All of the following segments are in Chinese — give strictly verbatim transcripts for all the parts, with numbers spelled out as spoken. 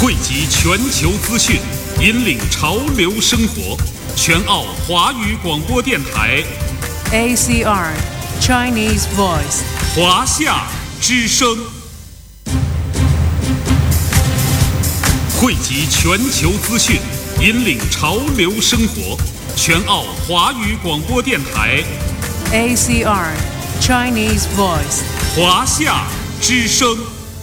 汇集全球资讯，引领潮流生活。全澳华语广播电台 A C R Chinese Voice 华夏之声，汇集全球资讯，引领潮流生活。全澳华语广播电台 A C R Chinese Voice 华夏之声。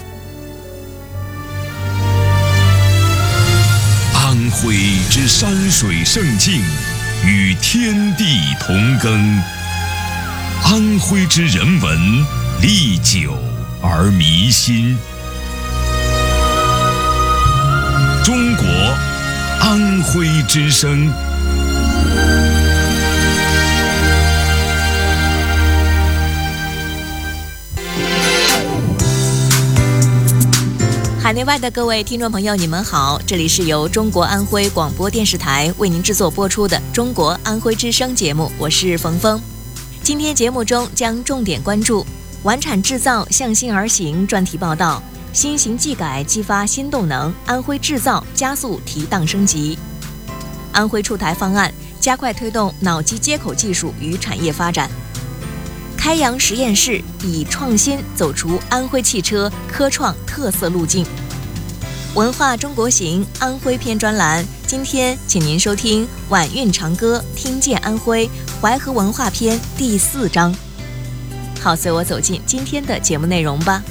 安徽之山水胜境，与天地同耕；安徽之人文，历久而弥新。中国安徽之声。 海内外的各位听众朋友，你们好，这里是由中国安徽广播电视台为您制作播出的中国安徽之声节目，我是冯峰。今天节目中将重点关注晚产制造向心而行专题报道，新型技改激发新动能，安徽制造加速提档升级。安徽出台方案，加快推动脑机接口技术与产业发展。开阳实验室以创新走出安徽汽车科创特色路径。文化中国行安徽篇专栏，今天请您收听晚韵长歌听见安徽淮河文化篇第四章。好，随我走进今天的节目内容吧。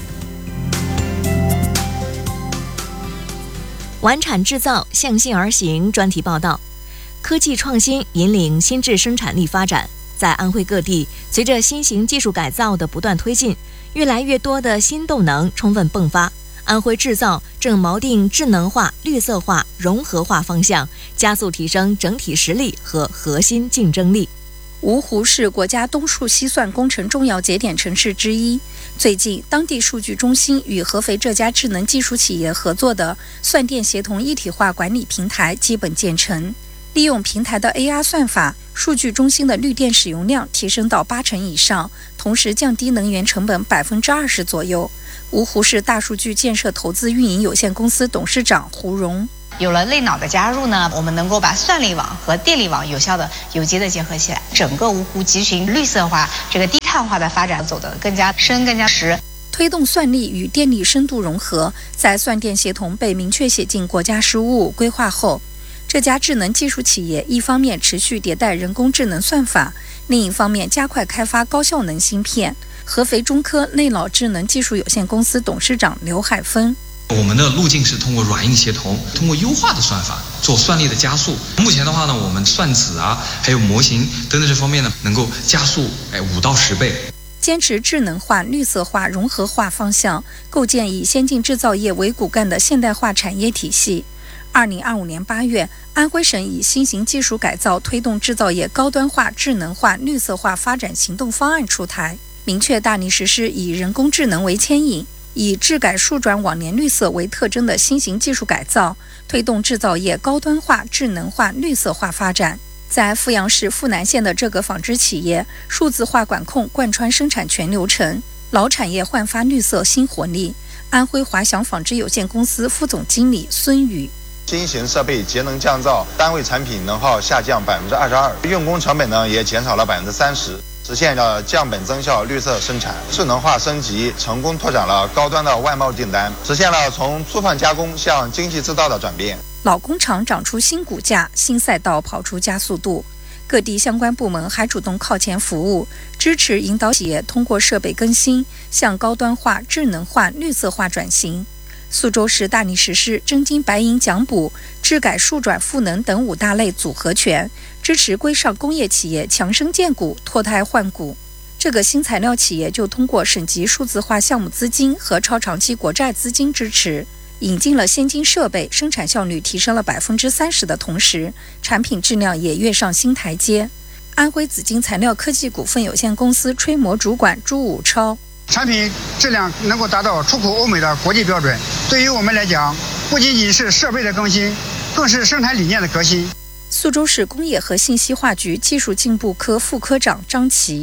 晚产制造向心而行专题报道，科技创新引领新质生产力发展。在安徽各地，随着新型技术改造的不断推进，越来越多的新动能充分迸发。安徽制造正锚定智能化、绿色化、融合化方向，加速提升整体实力和核心竞争力。 芜湖是国家东数西算工程重要节点城市之一。最近，当地数据中心与合肥这家智能技术企业合作的算电协同一体化管理平台基本建成。利用平台的 A R 算法，数据中心的绿电使用量提升到八成以上，同时降低能源成本百分之二十左右。芜湖市大数据建设投资运营有限公司董事长胡荣： 有了类脑的加入呢，我们能够把算力网和电力网有效的、有机的结合起来，整个芜湖集群绿色化、这个低碳化的发展走得更加深、更加实。 推动算力与电力深度融合，在算电协同被明确写进国家十五五规划后，这家智能技术企业一方面持续迭代人工智能算法，另一方面加快开发高效能芯片。合肥中科内脑智能技术有限公司董事长刘海峰： 我们的路径是通过软硬协同，通过优化的算法做算力的加速。目前的话呢，我们算子啊，还有模型等等这方面呢，能够加速哎五到十倍。 坚持智能化、绿色化、融合化方向，构建以先进制造业为骨干的现代化产业体系。二零二五年八月，安徽省以新型技术改造推动制造业高端化、智能化、绿色化发展行动方案出台，明确大力实施以人工智能为牵引，以质改数转网联绿色为特征的新型技术改造，推动制造业高端化、智能化、绿色化发展。在阜阳市阜南县的这个纺织企业，数字化管控贯穿生产全流程，老产业焕发绿色新活力。安徽华翔纺织有限公司副总经理孙宇： 新型设备节能降噪，单位产品能耗下降百分之二十二，用工成本呢也减少了百分之三十，实现了降本增效、绿色生产。智能化升级，成功拓展了高端的外贸订单，实现了从粗放加工向精细制造的转变。 老工厂长出新骨架，新赛道跑出加速度。各地相关部门还主动靠前服务，支持引导企业通过设备更新向高端化、智能化、绿色化转型。苏州市大力实施真金白银奖补、质改数转赋能等五大类组合拳，支持规上工业企业强身健骨、脱胎换骨。这个新材料企业就通过省级数字化项目资金和超长期国债资金支持，引进了先进设备，生产效率提升了百分之三十的同时，产品质量也跃上新台阶。安徽紫金材料科技股份有限公司吹模主管朱武超： 产品质量能够达到出口欧美的国际标准，对于我们来讲，不仅仅是设备的更新，更是生产理念的革新。 苏州市工业和信息化局技术进步科副科长张琪：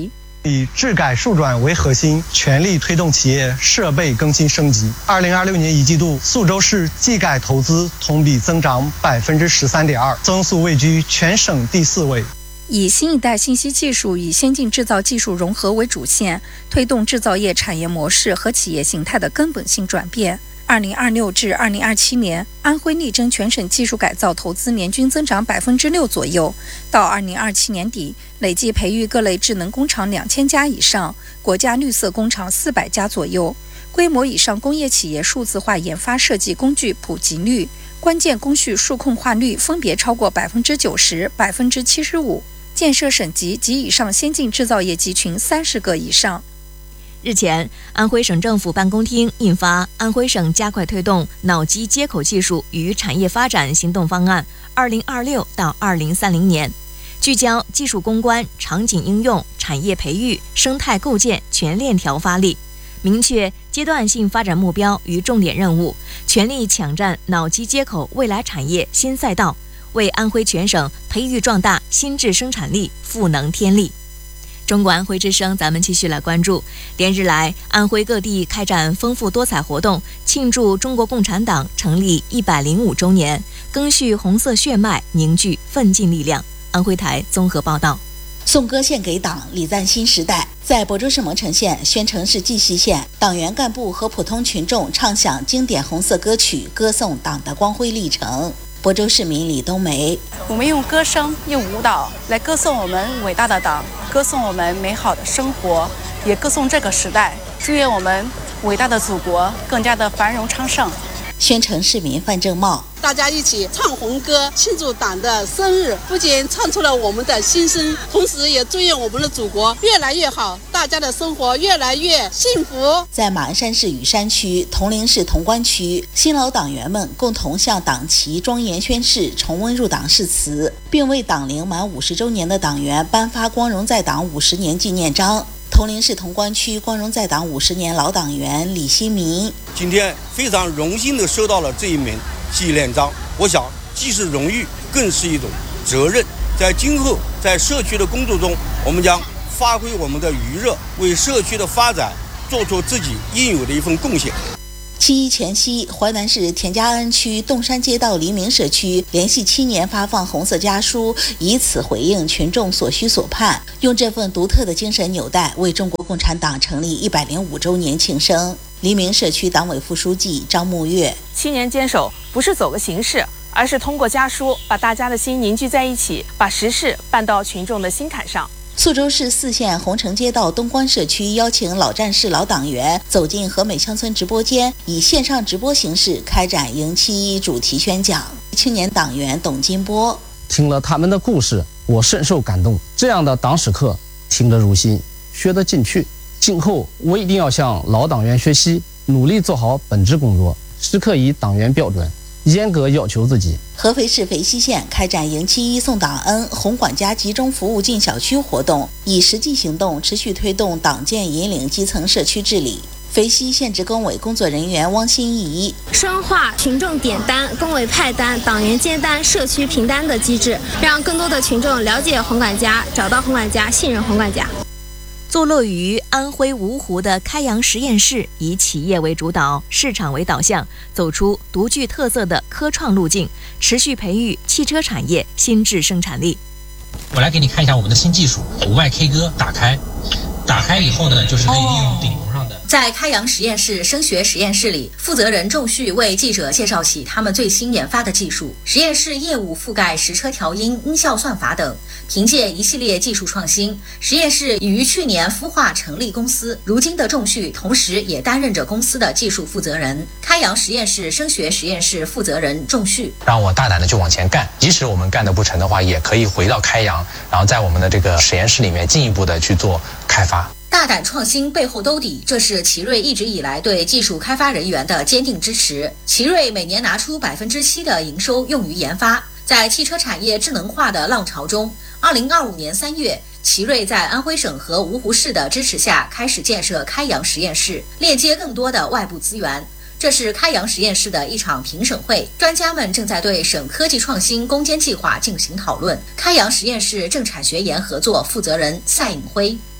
以质改数转为核心，全力推动企业设备更新升级。二零二六年一季度，宿州市技改投资同比增长百分之十三点二，增速位居全省第四位。 以新一代信息技术与先进制造技术融合为主线，推动制造业产业模式和企业形态的根本性转变。二零二六至二零二七年，安徽力争全省技术改造投资年均增长百分之六左右。到二零二七年底，累计培育各类智能工厂两千家以上，国家绿色工厂四百家左右。规模以上工业企业数字化研发设计工具普及率、关键工序数控化率分别超过百分之九十、百分之七十五。建设省级及以上先进制造业集群三十个以上。 日前，安徽省政府办公厅印发《安徽省加快推动脑机接口技术与产业发展行动方案（二零二六到二零三零年）》，聚焦技术攻关、场景应用、产业培育、生态构建全链条发力，明确阶段性发展目标与重点任务，全力抢占脑机接口未来产业新赛道，为安徽全省培育壮大新质生产力赋能添力。中国安徽之声，咱们继续来关注。连日来，安徽各地开展丰富多彩活动，庆祝中国共产党成立一百零五周年，赓续红色血脉，凝聚奋进力量。安徽台综合报道。 颂歌献给党，礼赞新时代。在亳州市蒙城县、宣城市绩溪县，党员干部和普通群众唱响经典红色歌曲，歌颂党的光辉历程。亳州市民李冬梅： 我们用歌声、用舞蹈来歌颂我们伟大的党，歌颂我们美好的生活，也歌颂这个时代。祝愿我们伟大的祖国更加的繁荣昌盛。 宣城市民范正茂： 大家一起唱红歌，庆祝党的生日，不仅唱出了我们的心声，同时也祝愿我们的祖国越来越好，大家的生活越来越幸福。 在马鞍山市雨山区、铜陵市潼关区，新老党员们共同向党旗庄严宣誓，重温入党誓词，并为党龄满五十周年的党员颁发光荣在党五十年纪念章。铜陵市潼关区光荣在党五十年老党员李新民： 今天非常荣幸地收到了这一枚纪念章，我想既是荣誉，更是一种责任。在今后在社区的工作中，我们将发挥我们的余热，为社区的发展做出自己应有的一份贡献。 七一前夕，淮南市田家庵区洞山街道黎明社区连续七年发放红色家书，以此回应群众所需所盼，用这份独特的精神纽带，为中国共产党成立一百零五周年庆生。黎明社区党委副书记张木月： 七年坚守不是走个形式，而是通过家书把大家的心凝聚在一起，把实事办到群众的心坎上。 宿州市泗县红城街道东关社区邀请老战士、老党员走进和美乡村直播间，以线上直播形式开展迎七一主题宣讲。青年党员董金波： 听了他们的故事，我深受感动。这样的党史课听得入心，学得进去。今后我一定要向老党员学习，努力做好本职工作，时刻以党员标准严格要求自己。 合肥市肥西县开展迎七一送党恩红管家集中服务进小区活动，以实际行动持续推动党建引领基层社区治理。肥西县职工委工作人员汪新怡： 深化群众点单、工委派单、党员接单、社区评单的机制，让更多的群众了解红管家，找到红管家，信任红管家。 坐落于安徽芜湖的开阳实验室，以企业为主导、市场为导向，走出独具特色的科创路径，持续培育汽车产业新质生产力。 我来给你看一下我们的新技术，无外 K 歌打开，打开以后呢，就是可以利用顶棚上的。 在开阳实验室声学实验室里，负责人仲旭为记者介绍起他们最新研发的技术。实验室业务覆盖实车调音、音效算法等。凭借一系列技术创新，实验室已于去年孵化成立公司。如今的仲旭同时也担任着公司的技术负责人。开阳实验室声学实验室负责人仲旭： 让我大胆的去往前干，即使我们干得不成的话，也可以回到开阳，然后在我们的这个实验室里面进一步的去做开发。 大胆创新背后兜底，这是奇瑞一直以来对技术开发人员的坚定支持。奇瑞每年拿出百分之七的营收用于研发。在汽车产业智能化的浪潮中，二零二五年三月，奇瑞在安徽省和芜湖市的支持下，开始建设开阳实验室，链接更多的外部资源。这是开阳实验室的一场评审会，专家们正在对省科技创新攻坚计划进行讨论。开阳实验室政产学研合作负责人赛颖辉：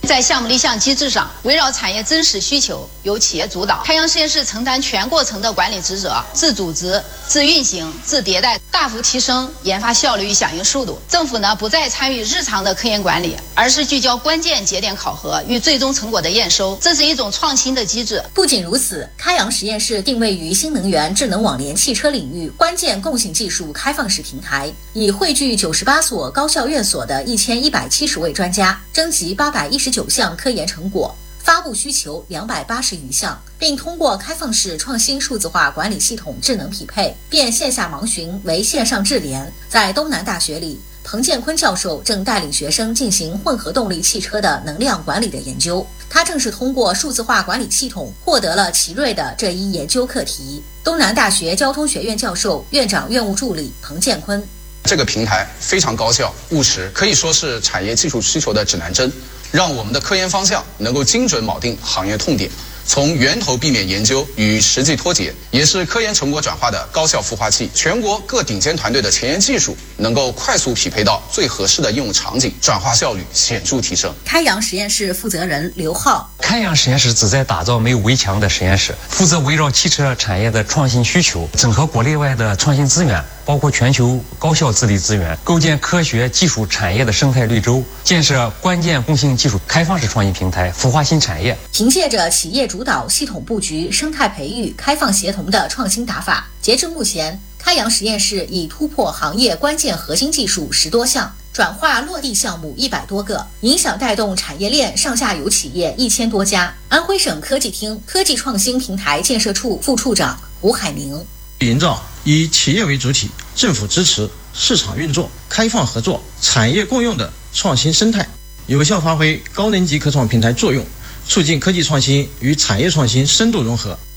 在项目立项机制上，围绕产业真实需求，由企业主导，开阳实验室承担全过程的管理职责，自组织、自运行、自迭代，大幅提升研发效率与响应速度。政府呢不再参与日常的科研管理，而是聚焦关键节点考核与最终成果的验收，这是一种创新的机制。 不仅如此，开阳实验室定位于新能源、智能网联汽车领域关键共性技术开放式平台，以汇聚九十八所高校院所的一千一百七十位专家，征集八百一十九项科研成果，发布需求两百八十余项，并通过开放式创新数字化管理系统智能匹配，变线下盲询为线上智联。在东南大学里，彭建坤教授正带领学生进行混合动力汽车的能量管理的研究，他正是通过数字化管理系统获得了奇瑞的这一研究课题。东南大学交通学院教授、院长院务助理彭建坤： 这个平台非常高效务实，可以说是产业技术需求的指南针，让我们的科研方向能够精准铆定行业痛点，从源头避免研究与实际脱节，也是科研成果转化的高效孵化器。全国各顶尖团队的前沿技术能够快速匹配到最合适的应用场景，转化效率显著提升。 开阳实验室负责人刘浩： 开阳实验室旨在打造没有围墙的实验室，负责围绕汽车产业的创新需求，整合国内外的创新资源，包括全球高校智力资源，构建科学技术产业的生态绿洲，建设关键共性技术开放式创新平台，孵化新产业。 凭借着企业主导、系统布局、生态培育、开放协同的创新打法，截至目前，开阳实验室已突破行业关键核心技术十多项，转化落地项目一百多个，影响带动产业链上下游企业一千多家。安徽省科技厅科技创新平台建设处副处长吴海明： 营造以企业为主体、政府支持、市场运作、开放合作、产业共用的创新生态，有效发挥高能级科创平台作用，促进科技创新与产业创新深度融合。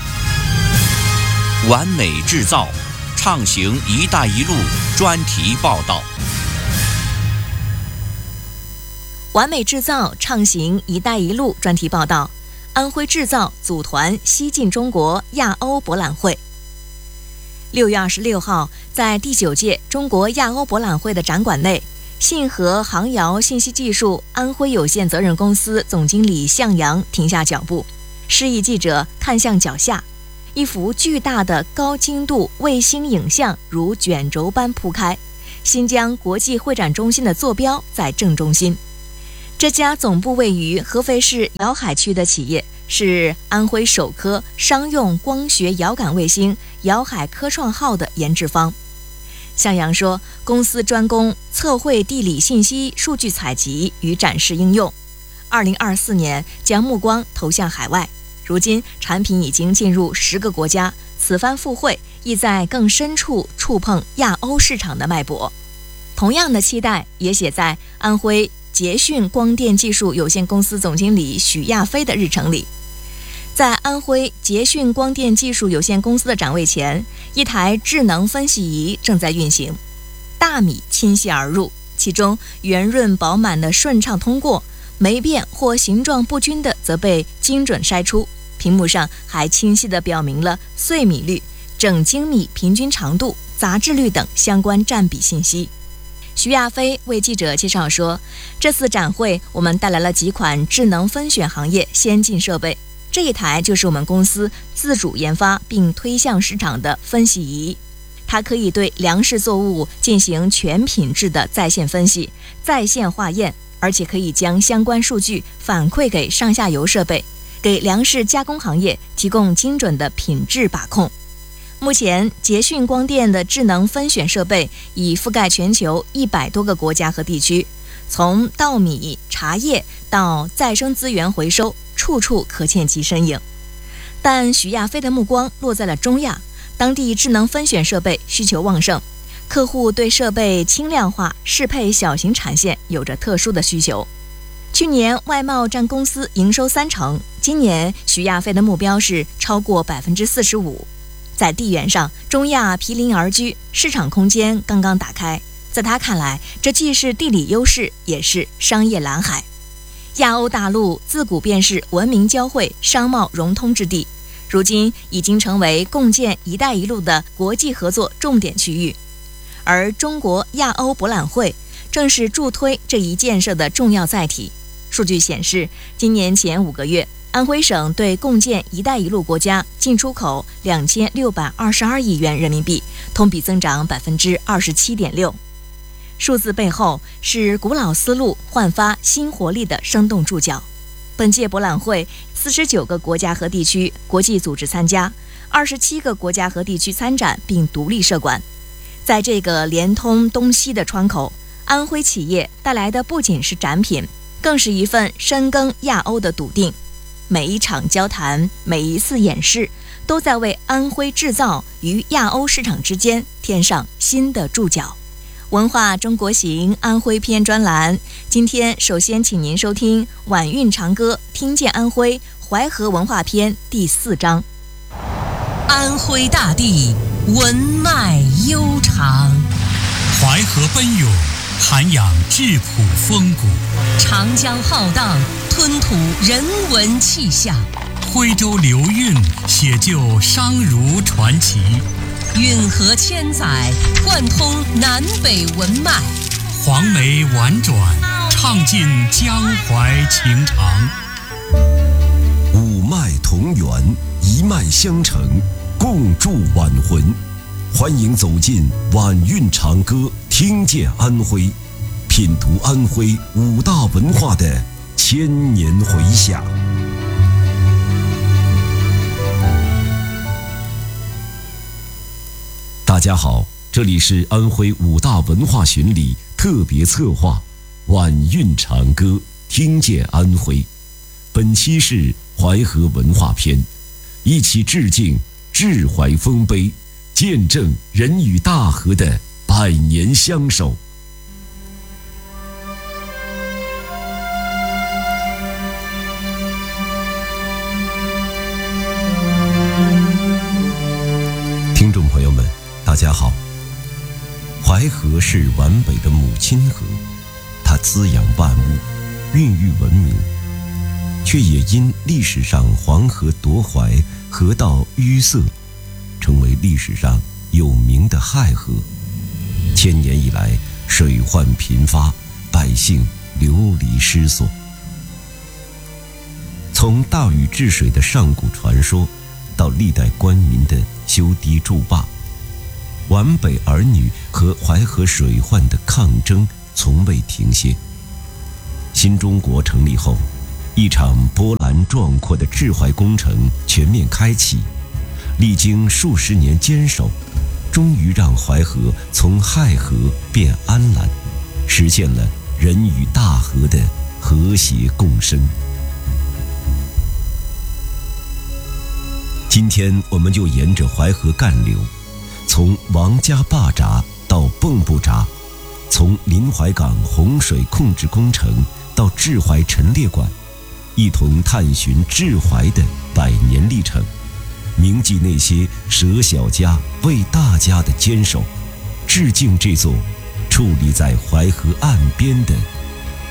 完美制造，畅行“一带一路”专题报道。 完美制造，畅行“一带一路”专题报道。安徽制造组团西进中国亚欧博览会。六月二十六号，在第九届中国亚欧博览会的展馆内，信和航遥信息技术安徽有限责任公司总经理向阳停下脚步，示意记者看向脚下，一幅巨大的高精度卫星影像如卷轴般铺开，新疆国际会展中心的坐标在正中心。这家总部位于合肥市瑶海区的企业是安徽首颗商用光学遥感卫星瑶海科创号的研制方。向阳说，公司专攻测绘地理信息数据采集与展示应用，二零二四年将目光投向海外，如今产品已经进入十个国家，此番赴会意在更深处触碰亚欧市场的脉搏。同样的期待也写在安徽捷讯光电技术有限公司总经理许亚飞的日程里。在安徽捷讯光电技术有限公司的展位前，一台智能分析仪正在运行，大米倾泻而入，其中圆润饱满的顺畅通过，霉变或形状不均的则被精准筛出。屏幕上还清晰地表明了碎米率、整精米平均长度、杂质率等相关占比信息。徐亚飞为记者介绍说，这次展会我们带来了几款智能分选行业先进设备，这一台就是我们公司自主研发并推向市场的分析仪，它可以对粮食作物进行全品质的在线分析、在线化验，而且可以将相关数据反馈给上下游设备，给粮食加工行业提供精准的品质把控。目前捷讯光电的智能分选设备已覆盖全球一百多个国家和地区，从稻米、茶叶到再生资源回收，处处可见其身影。但许亚飞的目光落在了中亚，当地智能分选设备需求旺盛，客户对设备轻量化、适配小型产线有着特殊的需求。去年外贸占公司营收三成，今年许亚飞的目标是超过百分之四十五。在地缘上，中亚毗邻而居，市场空间刚刚打开。在他看来，这既是地理优势，也是商业蓝海。亚欧大陆自古便是文明交汇、商贸融通之地，如今已经成为共建“一带一路”的国际合作重点区域。而中国亚欧博览会正是助推这一建设的重要载体。 数据显示，今年前五个月，安徽省对共建“一带一路”国家进出口两千六百二十二亿元人民币，同比增长百分之二十七点六。数字背后是古老思路焕发新活力的生动注脚。本届博览会，四十九个国家和地区国际组织参加，二十七个国家和地区参展并独立设馆。在这个连通东西的窗口，安徽企业带来的不仅是展品，更是一份深耕亚欧的笃定。每一场交谈，每一次演示，都在为安徽制造与亚欧市场之间添上新的注脚。文化中国行安徽篇专栏，今天首先请您收听《晚韵长歌听见安徽淮河文化篇》第四章。 安徽大地文脉悠长， 淮河奔涌，涵养质朴风骨； 长江浩荡，吞吐人文气象； 徽州流韵，写就商儒传奇； 运河千载，贯通南北文脉； 黄梅婉转，唱尽江淮情长。 五脉同源，一脉相承，共筑晚魂。欢迎走进晚韵长歌，听见安徽，品读安徽五大文化的千年回响。大家好，这里是安徽五大文化巡礼特别策划晚韵长歌，听见安徽。本期是淮河文化篇，一起致敬志怀丰碑，见证人与大河的百年相守。听众朋友们，大家好。淮河是皖北的母亲河，它滋养万物，孕育文明，却也因历史上黄河夺淮，河道淤塞，成为历史上有名的亥河。千年以来，水患频发，百姓流离失所。从大禹治水的上古传说，到历代官民的修堤筑坝，皖北儿女和淮河水患的抗争从未停歇。新中国成立后，一场波澜壮阔的治淮工程全面开启，历经数十年坚守，终于让淮河从亥河变安澜，实现了人与大河的和谐共生。今天我们就沿着淮河干流，从王家坝闸到蚌埠闸，从临淮港洪水控制工程到治淮陈列馆，一同探寻治淮的百年历程，铭记那些舍小家为大家的坚守，致敬这座矗立在淮河岸边的